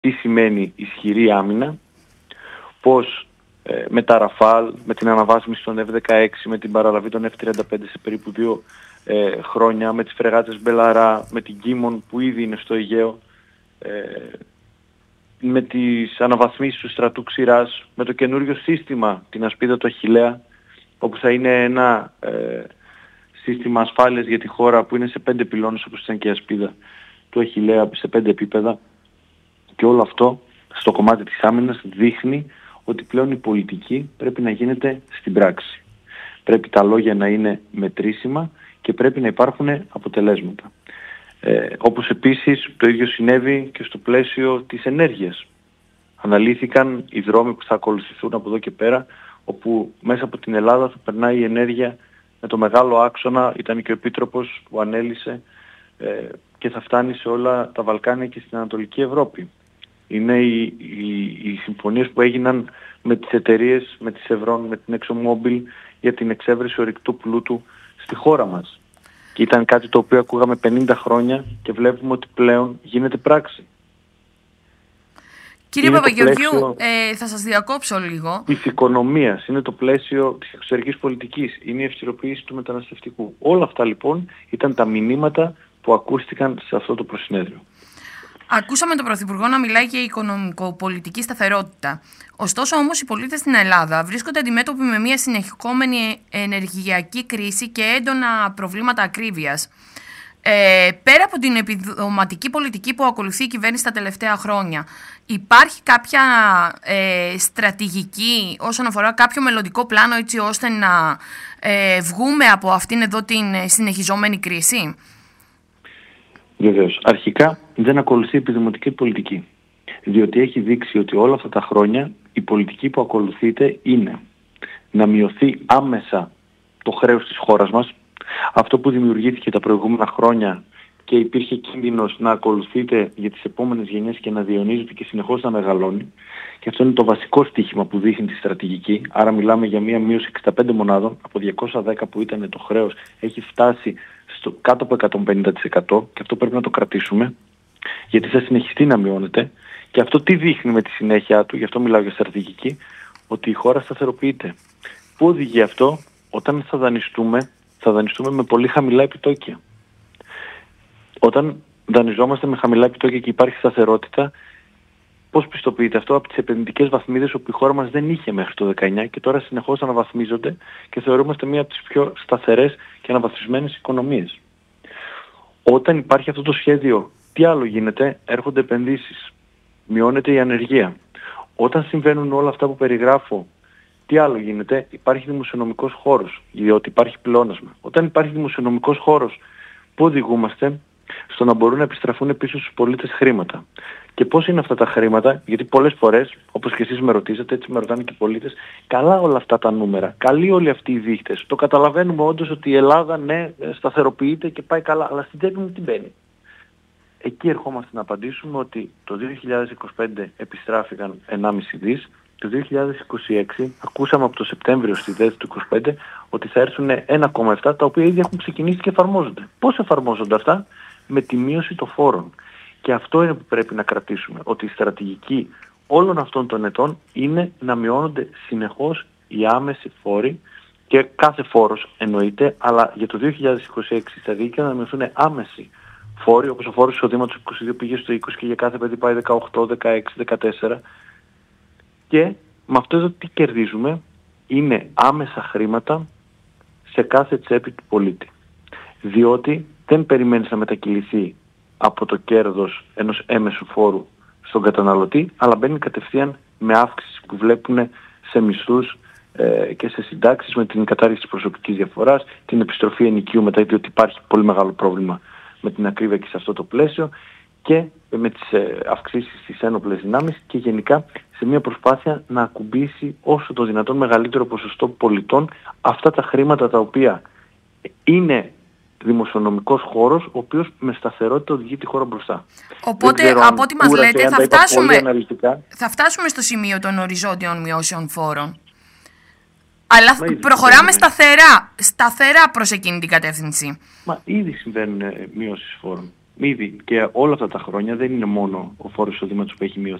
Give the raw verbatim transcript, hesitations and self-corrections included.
τι σημαίνει ισχυρή άμυνα, πώς ε, με τα Ραφάλ, με την αναβάθμιση των εφ δεκαέξι, με την παραλαβή των εφ τριάντα πέντε σε περίπου δύο ε, χρόνια, με τις φρεγάτες Μπελαρά, με την Κίμον που ήδη είναι στο Αιγαίο, ε, με τις αναβαθμίσεις του στρατού Ξηράς, με το καινούριο σύστημα, την ασπίδα του Αχιλλέα, όπου θα είναι ένα ε, σύστημα ασφάλειας για τη χώρα που είναι σε πέντε πυλώνες, όπως ήταν και η ασπίδα του Αχιλλέα, σε πέντε επίπεδα. Και όλο αυτό στο κομμάτι της άμυνας δείχνει ότι πλέον η πολιτική πρέπει να γίνεται στην πράξη. Πρέπει τα λόγια να είναι μετρήσιμα και πρέπει να υπάρχουν αποτελέσματα. Ε, όπως επίσης το ίδιο συνέβη και στο πλαίσιο της ενέργειας. Αναλύθηκαν οι δρόμοι που θα ακολουθηθούν από εδώ και πέρα, όπου μέσα από την Ελλάδα θα περνάει η ενέργεια με το μεγάλο άξονα, ήταν και ο Επίτροπος που ανέλησε, ε, και θα φτάνει σε όλα τα Βαλκάνια και στην Ανατολική Ευρώπη. Είναι οι, οι, οι συμφωνίες που έγιναν με τις εταιρείες, με τη Chevron, με την ExxonMobil για την εξέβρεση ορυκτού πλούτου στη χώρα μας. Και ήταν κάτι το οποίο ακούγαμε πενήντα χρόνια και βλέπουμε ότι πλέον γίνεται πράξη. Κύριε Παπαγεωργίου, ε, θα σας διακόψω λίγο. Της οικονομίας, είναι το πλαίσιο της εξωτερικής πολιτικής, είναι η ευστηροποίηση του μεταναστευτικού. Όλα αυτά λοιπόν ήταν τα μηνύματα που ακούστηκαν σε αυτό το προσυνέδριο. Ακούσαμε τον Πρωθυπουργό να μιλάει για οικονομικοπολιτική σταθερότητα. Ωστόσο όμως οι πολίτες στην Ελλάδα βρίσκονται αντιμέτωποι με μια συνεχιζόμενη ενεργειακή κρίση και έντονα προβλήματα ακρίβειας. Ε, πέρα από την επιδοματική πολιτική που ακολουθεί η κυβέρνηση τα τελευταία χρόνια, υπάρχει κάποια ε, στρατηγική όσον αφορά κάποιο μελλοντικό πλάνο έτσι ώστε να ε, βγούμε από αυτήν εδώ την συνεχιζόμενη κρίση? Βεβαίως. Αρχικά δεν ακολουθεί επιδημοτική πολιτική. Διότι έχει δείξει ότι όλα αυτά τα χρόνια η πολιτική που ακολουθείται είναι να μειωθεί άμεσα το χρέος της χώρας μας. Αυτό που δημιουργήθηκε τα προηγούμενα χρόνια και υπήρχε κίνδυνος να ακολουθείται για τις επόμενες γενιές και να διαιωνίζεται και συνεχώς να μεγαλώνει. Και αυτό είναι το βασικό στίχημα που δείχνει τη στρατηγική. Άρα μιλάμε για μια μείωση εξήντα πέντε μονάδων, από διακόσια δέκα που ήταν το χρέος, έχει φτάσει στο κάτω από εκατόν πενήντα τοις εκατό και αυτό πρέπει να το κρατήσουμε, γιατί θα συνεχιστεί να μειώνεται. Και αυτό τι δείχνει με τη συνέχεια του, γι' αυτό μιλάω για στρατηγική, ότι η χώρα σταθεροποιείται. Πού οδηγεί αυτό? Όταν θα δανειστούμε, θα δανειστούμε με πολύ χαμηλά επιτόκια. Όταν δανειζόμαστε με χαμηλά επιτόκια και υπάρχει σταθερότητα, πώς πιστοποιείται αυτό? Από τις επενδυτικές βαθμίδες όπου η χώρα μας δεν είχε μέχρι το δεκαεννιά και τώρα συνεχώς αναβαθμίζονται και θεωρούμαστε μία από τις πιο σταθερές και αναβαθμισμένες οικονομίες. Όταν υπάρχει αυτό το σχέδιο, τι άλλο γίνεται? Έρχονται επενδύσεις, μειώνεται η ανεργία. Όταν συμβαίνουν όλα αυτά που περιγράφω, τι άλλο γίνεται? Υπάρχει δημοσιονομικός χώρος, διότι υπάρχει πλεόνασμα. Όταν υπάρχει δημοσιονομικός χώρος, πού οδηγούμαστε? Στο να μπορούν να επιστραφούν πίσω στους πολίτες χρήματα. Και πώς είναι αυτά τα χρήματα? Γιατί πολλές φορές, όπως και εσείς με ρωτήσατε, έτσι με ρωτάνε και οι πολίτες, καλά όλα αυτά τα νούμερα, καλοί όλοι αυτοί οι δείχτες. Το καταλαβαίνουμε όντως ότι η Ελλάδα, ναι, σταθεροποιείται και πάει καλά, αλλά στην τσέπη μου τι μπαίνει? Εκεί ερχόμαστε να απαντήσουμε ότι το δύο χιλιάδες είκοσι πέντε επιστράφηκαν ενάμιση δις, το δύο χιλιάδες είκοσι έξι ακούσαμε από το Σεπτέμβριο στη ΔΕΔ του είκοσι πέντε ότι θα έρθουν ένα κόμμα επτά, τα οποία ήδη έχουν ξεκινήσει και εφαρμόζονται. Πώς εφαρμόζονται αυτά? Με τη μείωση των φόρων. Και αυτό είναι που πρέπει να κρατήσουμε, ότι η στρατηγική όλων αυτών των ετών είναι να μειώνονται συνεχώς οι άμεσοι φόροι και κάθε φόρος εννοείται, αλλά για το δύο χιλιάδες είκοσι έξι στρατηγική να μειωθούν άμεσοι φόροι, όπως ο φόρος εισοδήματος είκοσι δύο πήγε στο είκοσι και για κάθε παιδί πάει δεκαοκτώ, δεκαέξι, δεκατέσσερα. Και με αυτό εδώ τι κερδίζουμε? Είναι άμεσα χρήματα σε κάθε τσέπη του πολίτη. Διότι δεν περιμένεις να μετακυληθεί από το κέρδος ενός έμεσου φόρου στον καταναλωτή, αλλά μπαίνει κατευθείαν με αύξηση που βλέπουν σε μισθούς ε, και σε συντάξεις, με την κατάργηση της προσωπικής διαφοράς, την επιστροφή ενοικίου μετά, διότι υπάρχει πολύ μεγάλο πρόβλημα με την ακρίβεια και σε αυτό το πλαίσιο, και με τις ε, αυξήσεις στις ένοπλες δυνάμεις και γενικά σε μια προσπάθεια να ακουμπήσει όσο το δυνατόν μεγαλύτερο ποσοστό πολιτών αυτά τα χρήματα τα οποία είναι δημοσιονομικός χώρος, ο οποίος με σταθερότητα οδηγεί τη χώρα μπροστά. Οπότε, από ό,τι μας λέτε, θα φτάσουμε, θα φτάσουμε στο σημείο των οριζόντιων μειώσεων φόρων. Αλλά Μα προχωράμε σταθερά, σταθερά προς εκείνη την κατεύθυνση. Μα ήδη συμβαίνουν μειώσεις φόρων. ήδη και όλα αυτά τα χρόνια δεν είναι μόνο ο φόρος εισοδήματος που έχει μειωθεί.